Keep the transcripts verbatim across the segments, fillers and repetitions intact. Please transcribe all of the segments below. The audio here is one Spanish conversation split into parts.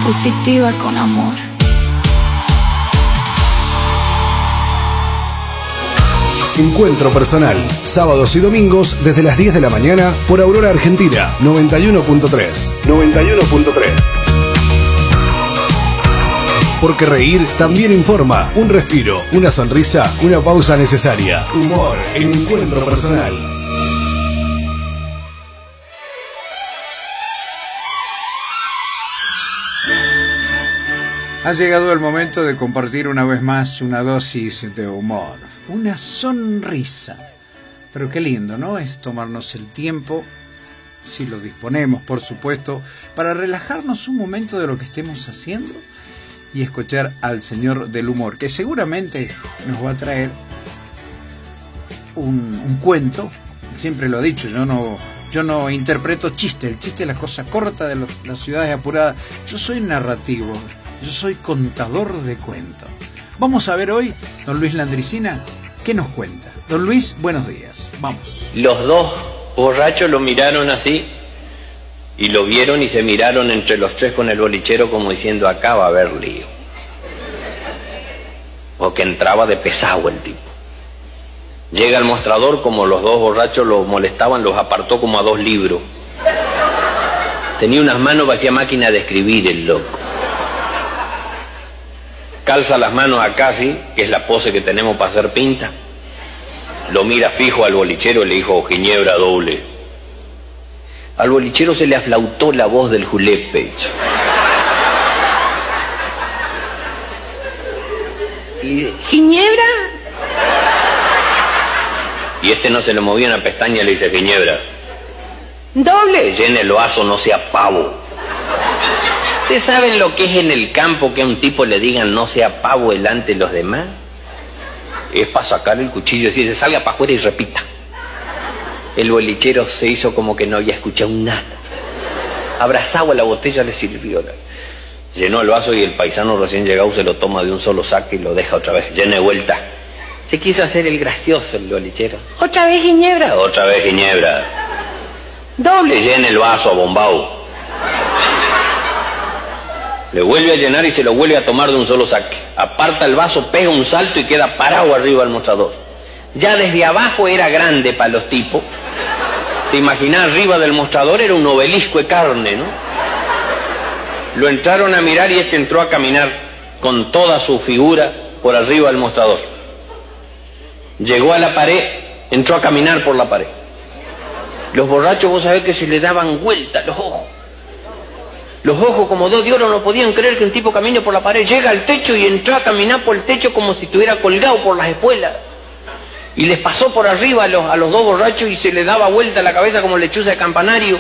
positiva con amor. Encuentro Personal, sábados y domingos desde las diez de la mañana por Aurora Argentina, noventa y uno punto tres. noventa y uno punto tres. Porque reír también informa. Un respiro, una sonrisa, una pausa necesaria. Humor en Encuentro Personal. Ha llegado el momento de compartir una vez más una dosis de humor, una sonrisa. Pero qué lindo, ¿no? Es tomarnos el tiempo, si lo disponemos, por supuesto, para relajarnos un momento de lo que estemos haciendo y escuchar al señor del humor, que seguramente nos va a traer un, un cuento. Siempre lo he dicho, yo no, yo no interpreto chiste, el chiste es la cosa corta de los, las ciudades apuradas. Yo soy narrativo. Yo soy contador de cuentos. Vamos a ver hoy, don Luis Landricina, ¿qué nos cuenta? Don Luis, buenos días. Vamos. Los dos borrachos lo miraron así y lo vieron y se miraron entre los tres con el bolichero como diciendo, acá va a haber lío. Porque entraba de pesado el tipo. Llega al mostrador, como los dos borrachos lo molestaban, los apartó como a dos libros. Tenía unas manos, parecía máquina de escribir el loco. Calza las manos acá, sí, que es la pose que tenemos para hacer pinta. Lo mira fijo al bolichero y le dijo, ginebra doble. Al bolichero se le aflautó la voz del julepe. Y ginebra. Y este no se le movía una pestaña y le dice, ginebra doble. Llene el vaso, no sea pavo. ¿Ustedes saben lo que es en el campo que a un tipo le digan no sea pavo delante de los demás? Es para sacar el cuchillo y decirle salga para afuera y repita. El bolichero se hizo como que no había escuchado nada. Abrazado a la botella le sirvió. Llenó el vaso y el paisano recién llegado se lo toma de un solo saque y lo deja otra vez. Llena de vuelta. Se quiso hacer el gracioso el bolichero. ¿Otra vez ginebra? Otra vez ginebra. Doble. Llena el vaso a bombao. Le vuelve a llenar y se lo vuelve a tomar de un solo saque. Aparta el vaso, pega un salto y queda parado arriba del mostrador. Ya desde abajo era grande para los tipos. Te imaginás, arriba del mostrador era un obelisco de carne, ¿no? Lo entraron a mirar y este entró a caminar con toda su figura por arriba del mostrador. Llegó a la pared, entró a caminar por la pared. Los borrachos, vos sabés que se le daban vueltas los ojos. Los ojos como dos de oro, no podían creer que un tipo camine por la pared. Llega al techo y entró a caminar por el techo como si estuviera colgado por las espuelas. Y les pasó por arriba a los, a los dos borrachos y se le daba vuelta la cabeza como lechuza de campanario.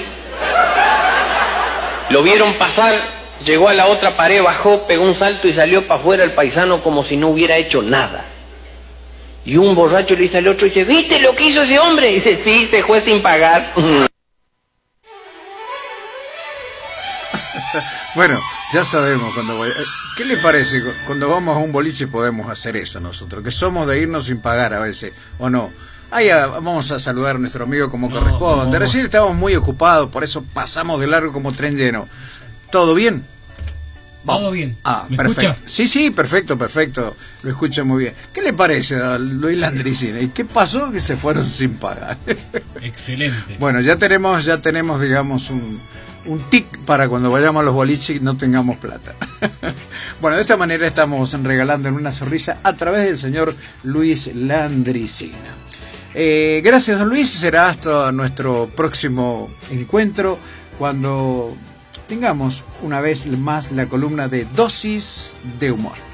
Lo vieron pasar, llegó a la otra pared, bajó, pegó un salto y salió para afuera el paisano como si no hubiera hecho nada. Y un borracho le dice al otro, dice, ¿viste lo que hizo ese hombre? Y dice, sí, se fue sin pagar. Bueno, ya sabemos cuando voy... ¿Qué le parece? Cuando vamos a un boliche podemos hacer eso nosotros, que somos de irnos sin pagar a veces, ¿o no? Ah, ya, vamos a saludar a nuestro amigo como no, corresponde. No. Recién estábamos muy ocupados, por eso pasamos de largo como tren lleno. ¿Todo bien? Vamos. Todo bien. Ah, ¿Me perfecto. escucha? Sí, sí, perfecto, perfecto. Lo escucho muy bien. ¿Qué le parece a Luis Landricina? ¿Y qué pasó? Que se fueron sin pagar. Excelente. Bueno, ya tenemos, ya tenemos, digamos, un... un tic para cuando vayamos a los boliches y no tengamos plata. Bueno, de esta manera estamos regalando en una sonrisa a través del señor Luis Landricina. Eh, gracias, don Luis. Será hasta nuestro próximo encuentro cuando tengamos una vez más la columna de Dosis de Humor.